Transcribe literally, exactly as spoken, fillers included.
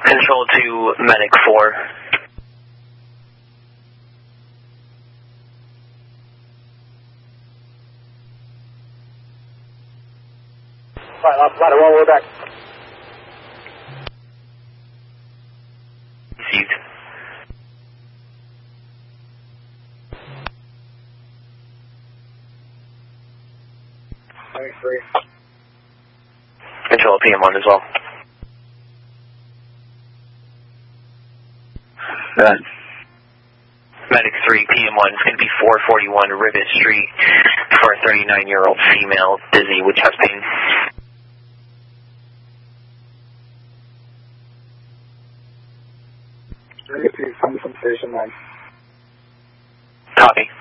Control to Medic four. Right, last ladder, one way back. Received. Medic three. Control P M one as well. Good. Medic three, P M one is going to be four forty-one Rivet Street for a thirty-nine-year-old female dizzy with chest pain. Negative from station nine. Copy.